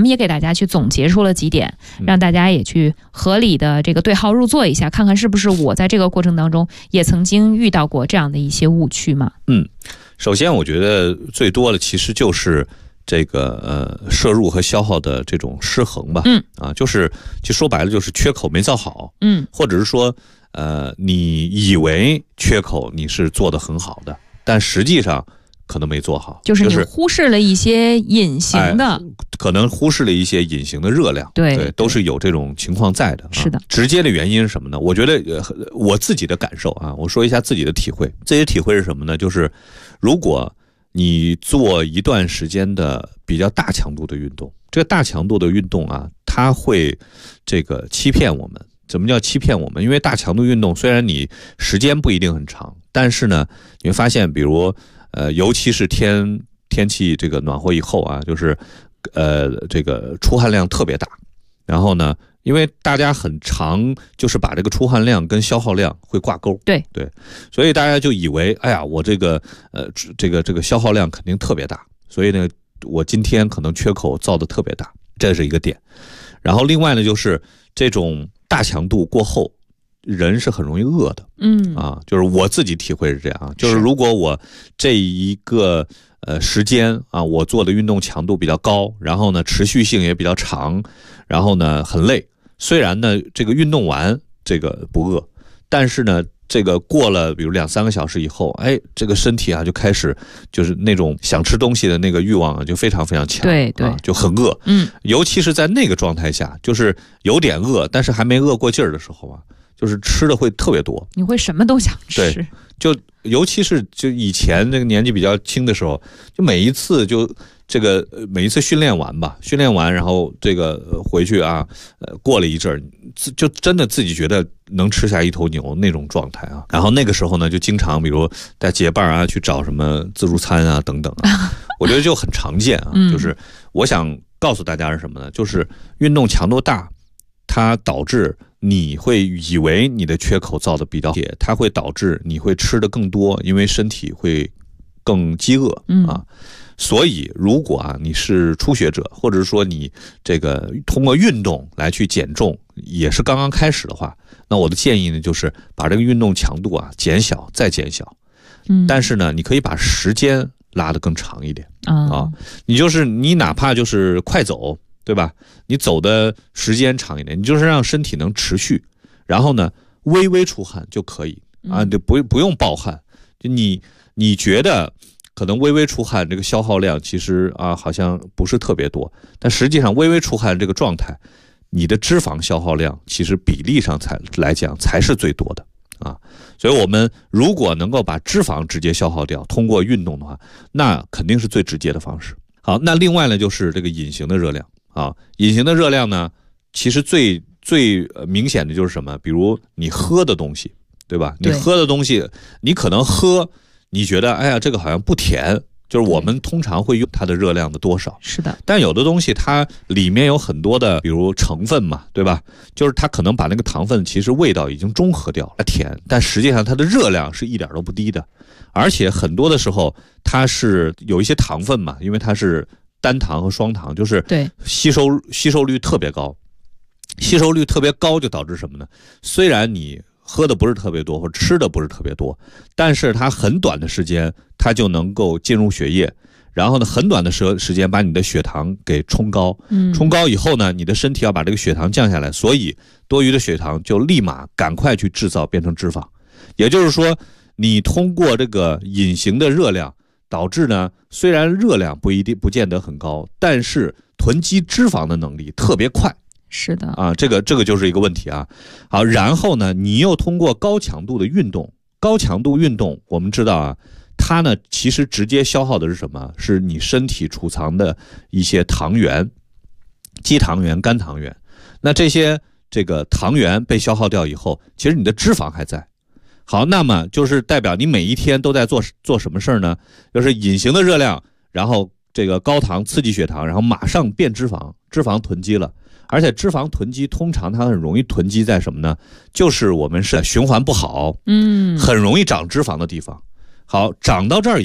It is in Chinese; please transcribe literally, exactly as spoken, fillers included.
们也给大家去总结出了几点，让大家也去合理的这个对号入座一下，看看是不是我在这个过程当中也曾经遇到过这样的一些误区嘛。 嗯，首先我觉得最多的其实就是这个呃摄入和消耗的这种失衡吧。 嗯啊，就是就说白了就是缺口没造好。 嗯， 或者是说呃你以为缺口你是做得很好的，但实际上可能没做好， 就是你忽视了一些隐形的、 哎、可能忽视了一些隐形的热量。 对, 对，都是有这种情况在的、啊、 是的。 直接的原因是什么呢？我觉得、呃、我自己的感受啊，我说一下自己的体会。这些体会是什么呢？就是如果你做一段时间的比较大强度的运动，这个大强度的运动啊，它会这个欺骗我们。怎么叫欺骗我们？因为大强度运动虽然你时间不一定很长，但是呢你会发现比如呃，尤其是天天气这个暖和以后啊，就是呃这个出汗量特别大，然后呢因为大家很常就是把这个出汗量跟消耗量会挂钩。 对对，所以大家就以为哎呀我这个呃这个这个消耗量肯定特别大，所以呢我今天可能缺口造的特别大，这是一个点。然后另外呢就是这种大强度过后人是很容易饿的。 嗯啊，就是我自己体会是这样，就是如果我这一个呃时间啊，我做的运动强度比较高，然后呢持续性也比较长，然后呢很累，虽然呢这个运动完这个不饿，但是呢这个过了比如两三个小时以后，哎，这个身体啊就开始就是那种想吃东西的那个欲望啊就非常非常强。 对对、 啊，就很饿。 嗯，尤其是在那个状态下，就是有点饿，但是还没饿过劲儿的时候啊，就是吃的会特别多， 你会什么都想吃。 对，就尤其是就以前这个年纪比较轻的时候，就每一次就这个每一次训练完吧，训练完然后这个回去啊，呃，过了一阵儿，就真的自己觉得能吃下一头牛那种状态啊。然后那个时候呢，就经常比如带结伴啊去找什么自助餐啊等等啊，我觉得就很常见啊。就是我想告诉大家是什么呢？就是运动强度大，它导致你会以为你的缺口造的比较铁，它会导致你会吃的更多，因为身体会更饥饿啊。所以如果啊你是初学者，或者是说你这个通过运动来去减重也是刚刚开始的话，那我的建议呢就是把这个运动强度啊减小再减小。嗯，但是呢你可以把时间拉得更长一点啊。你就是你哪怕就是快走，对吧？你走的时间长一点，你就是让身体能持续，然后呢微微出汗就可以啊，就不不用暴汗。就你你觉得可能微微出汗这个消耗量其实啊好像不是特别多，但实际上微微出汗这个状态，你的脂肪消耗量其实比例上才来讲才是最多的啊。所以我们如果能够把脂肪直接消耗掉，通过运动的话，那肯定是最直接的方式。好，那另外呢就是这个隐形的热量啊，隐形的热量呢其实最最明显的就是什么？比如你喝的东西，对吧？你喝的东西你可能喝你觉得哎呀这个好像不甜，就是我们通常会用它的热量的多少。 是的， 但有的东西它里面有很多的比如成分嘛，对吧？就是它可能把那个糖分其实味道已经中和掉了，甜，但实际上它的热量是一点都不低的。而且很多的时候它是有一些糖分嘛，因为它是单糖和双糖，就是吸收吸收率特别高。吸收率特别高就导致什么呢？虽然你喝的不是特别多或者吃的不是特别多，但是它很短的时间它就能够进入血液，然后呢很短的时时间把你的血糖给冲高。嗯，冲高以后呢你的身体要把这个血糖降下来，所以多余的血糖就立马赶快去制造变成脂肪。也就是说你通过这个隐形的热量导致呢虽然热量不一定不见得很高，但是囤积脂肪的能力特别快。 是的啊，这个这个就是一个问题啊。好，然后呢你又通过高强度的运动，高强度运动我们知道啊，它呢其实直接消耗的是什么？是你身体储藏的一些糖原，肌糖原、肝糖原。那这些这个糖原被消耗掉以后，其实你的脂肪还在。好，那么就是代表你每一天都在做做什么事呢？就是隐形的热量，然后这个高糖刺激血糖，然后马上变脂肪，脂肪囤积了。而且脂肪囤积通常它很容易囤积在什么呢？就是我们是循环不好，嗯，很容易长脂肪的地方。好，长到这儿